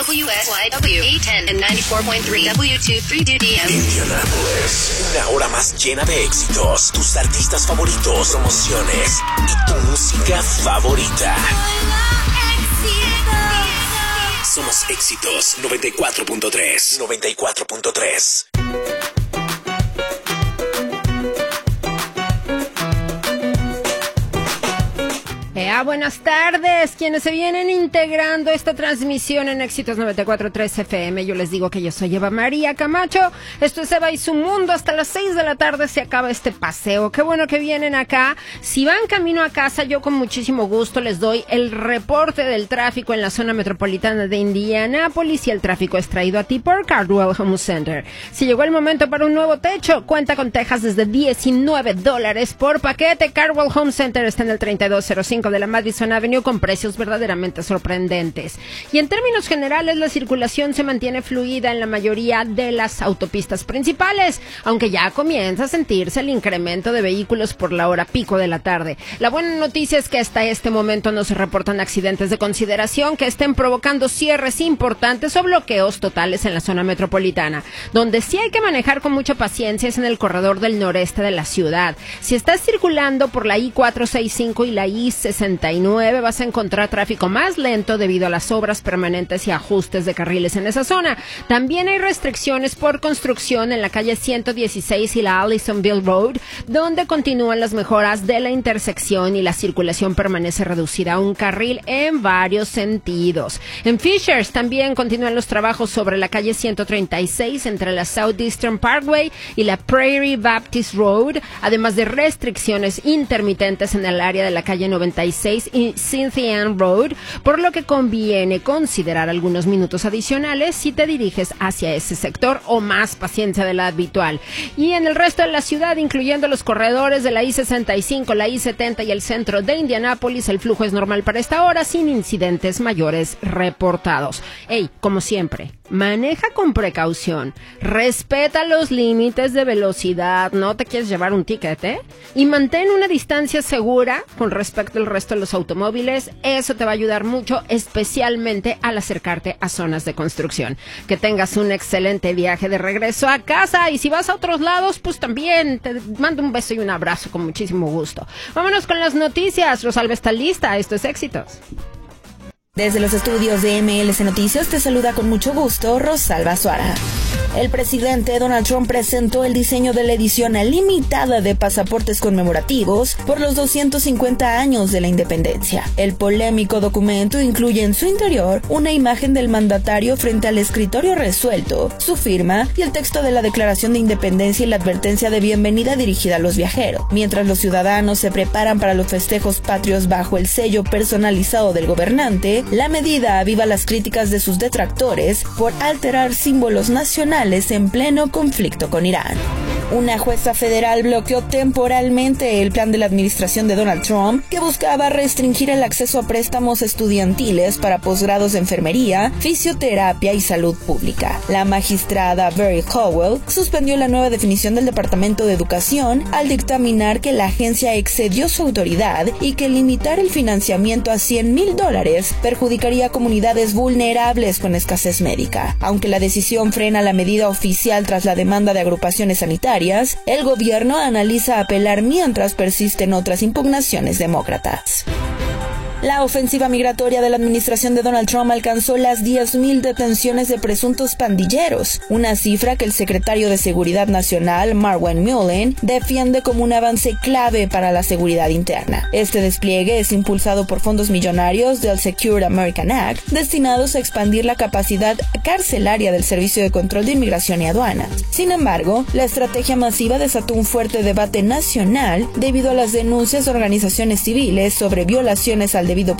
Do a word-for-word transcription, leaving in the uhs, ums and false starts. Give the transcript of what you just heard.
W S Y W eight ten and ninety-four point three W twenty-three D D M. Indianapolis, una hora más llena de éxitos, tus artistas favoritos, promociones y tu música favorita. Somos Éxitos noventa y cuatro punto tres. noventa y cuatro punto tres. Ea, buenas tardes, quienes se vienen integrando esta transmisión en Éxitos noventa y cuatro punto tres F M. Yo les digo que yo soy Eva María Camacho. Esto es Eva y su mundo. Hasta las seis de la tarde se acaba este paseo. Qué bueno que vienen acá. Si van camino a casa, yo con muchísimo gusto les doy el reporte del tráfico en la zona metropolitana de Indianápolis, y el tráfico es traído a ti por Cardwell Home Center. Si llegó el momento para un nuevo techo, cuenta con tejas desde diecinueve dólares por paquete. Cardwell Home Center está en el treinta y dos cero cinco de la Madison Avenue con precios verdaderamente sorprendentes. Y en términos generales, la circulación se mantiene fluida en la mayoría de las autopistas principales, aunque ya comienza a sentirse el incremento de vehículos por la hora pico de la tarde. La buena noticia es que hasta este momento no se reportan accidentes de consideración que estén provocando cierres importantes o bloqueos totales en la zona metropolitana. Donde sí hay que manejar con mucha paciencia es en el corredor del noreste de la ciudad. Si estás circulando por la I cuatrocientos sesenta y cinco y la I sesenta y nueve, vas a encontrar tráfico más lento debido a las obras permanentes y ajustes de carriles en esa zona. También hay restricciones por construcción en la calle ciento dieciséis y la Allisonville Road, donde continúan las mejoras de la intersección y la circulación permanece reducida a un carril en varios sentidos. En Fishers también continúan los trabajos sobre la calle ciento treinta y seis entre la Southeastern Parkway y la Prairie Baptist Road, además de restricciones intermitentes en el área de la calle noventa y seis y Cynthia Ann Road, por lo que conviene considerar algunos minutos adicionales si te diriges hacia ese sector, o más paciencia de la habitual. Y en el resto de la ciudad, incluyendo los corredores de la I sesenta y cinco, la I setenta y el centro de Indianápolis, el flujo es normal para esta hora, sin incidentes mayores reportados. Hey, como siempre, maneja con precaución, respeta los límites de velocidad, no te quieres llevar un ticket, ¿eh? Y mantén una distancia segura con respecto al resto de los automóviles. Eso te va a ayudar mucho, especialmente al acercarte a zonas de construcción. Que tengas un excelente viaje de regreso a casa, y si vas a otros lados, pues también te mando un beso y un abrazo con muchísimo gusto. Vámonos con las noticias. Rosalba está lista, esto es Éxitos. Desde los estudios de M L C Noticias te saluda con mucho gusto Rosalba Suara. El presidente Donald Trump presentó el diseño de la edición limitada de pasaportes conmemorativos por los doscientos cincuenta años de la independencia. El polémico documento incluye en su interior una imagen del mandatario frente al escritorio resuelto, su firma y el texto de la Declaración de Independencia y la advertencia de bienvenida dirigida a los viajeros. Mientras los ciudadanos se preparan para los festejos patrios bajo el sello personalizado del gobernante, la medida aviva las críticas de sus detractores por alterar símbolos nacionales en pleno conflicto con Irán. Una jueza federal bloqueó temporalmente el plan de la administración de Donald Trump, que buscaba restringir el acceso a préstamos estudiantiles para posgrados de enfermería, fisioterapia y salud pública. La magistrada Barry Cowell suspendió la nueva definición del Departamento de Educación al dictaminar que la agencia excedió su autoridad y que limitar el financiamiento a cien mil dólares perjudicaría a comunidades vulnerables con escasez médica. Aunque la decisión frena la medida oficial tras la demanda de agrupaciones sanitarias, el gobierno analiza apelar mientras persisten otras impugnaciones demócratas. La ofensiva migratoria de la administración de Donald Trump alcanzó las diez mil detenciones de presuntos pandilleros, una cifra que el secretario de Seguridad Nacional, Marwan Mullen, defiende como un avance clave para la seguridad interna. Este despliegue es impulsado por fondos millonarios del Secure American Act, destinados a expandir la capacidad carcelaria del Servicio de Control de Inmigración y Aduanas. Sin embargo, la estrategia masiva desató un fuerte debate nacional debido a las denuncias de organizaciones civiles sobre violaciones al debido